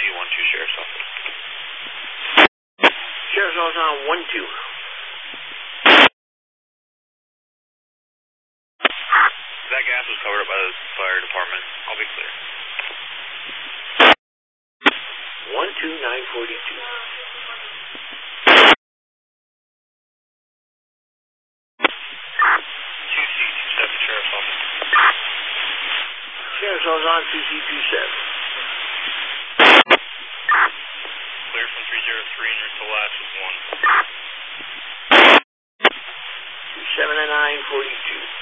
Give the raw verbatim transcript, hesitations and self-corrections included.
one two, Sheriff's Office. Sheriff's Office on one two. That gas was covered up by the fire department. I'll be clear. one two nine forty-two. two C two seven, Sheriff's Office. Sheriff's Office on two C two seven. Clear from three zero three and your collapse is one. two seven nine forty-two.